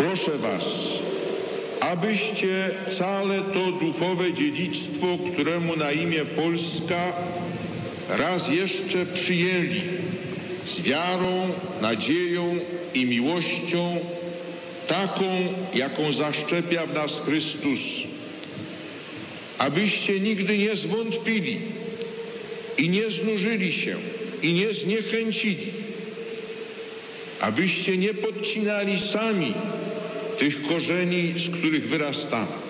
Proszę was, abyście całe to duchowe dziedzictwo, któremu na imię Polska, raz jeszcze przyjęli z wiarą, nadzieją i miłością, taką, jaką zaszczepia w nas Chrystus. Abyście nigdy nie zwątpili i nie znużyli się i nie zniechęcili. Abyście nie podcinali sami tych korzeni, z których wyrastamy.